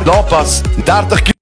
Lapas 30 km.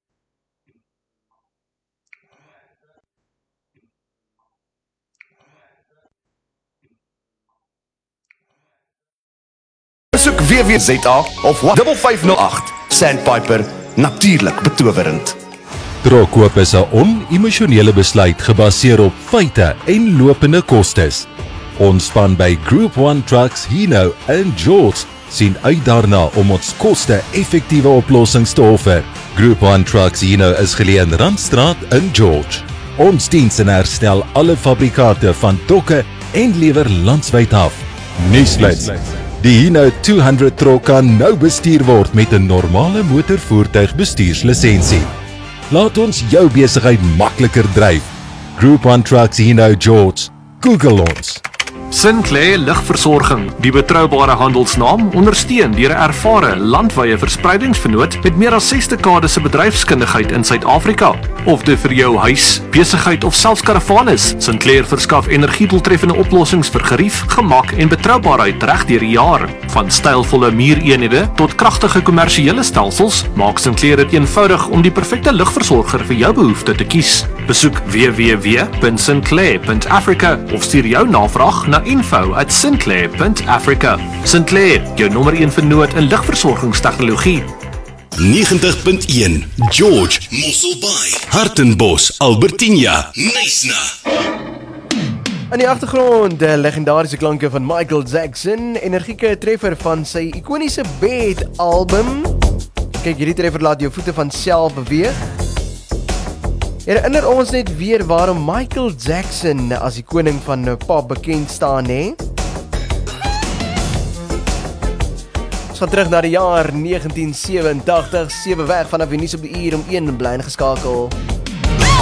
Besoek www.za of 5508. Sandpiper, natuurlik betowerend. Trokkoop is 'n on-emosionele besluit gebaseer op feite en lopende kostes. Ons span by Group 1 Trucks, Hino en George sien uit daarna om ons koste-effektiewe oplossings te offer. Group 1 Trucks Hino is geleë in Randstraat in George. Ons diens en herstel alle fabrikate van trokke en lewer landwyd af. Nuusflits. Die Hino 200 trok kan nou bestuur word met 'n normale motorvoertuig bestuurslisensie. Laat ons jou besigheid makliker dryf. Group 1 Trucks Hino George. Google ons. Sinclair Lugversorging, die betroubare handelsnaam, ondersteun deur 'n ervare landwyse verspreidingsvernoot met meer as 6 dekades se bedryfskundigheid in Suid-Afrika. Of dit vir jou huis, besigheid of selfs karavaan is, Sinclair verskaf energiedoeltreffende oplossings vir gerief, gemak en betroubaarheid reg deur die jaar. Van stylvolle muureenhede tot kragtige kommersiële stelsels, maak Sinclair dit eenvoudig om die perfekte lugversorger vir jou behoefte te kies. Besoek www.sinclair.africa of stuur jou navraag na info@sinclair.africa. Sinclair, jou nommer 1 vernoot in lugversorgingstegnologie. 90.1 George, Mosselbaai, Hartenbos, Albertinia, Knysna. In die agtergrond, die legendariese klanke van Michael Jackson, energieke treffer van sy ikoniese Bad album. Kyk, hierdie treffer laat jou voete van self beweeg. Herinner ons net weer waarom Michael Jackson as die koning van pop bekend staan, hè? Ons gaan terug na die jaar 1987, 7 weg vanaf die nuus op die uur om 1 bly ingeskakel.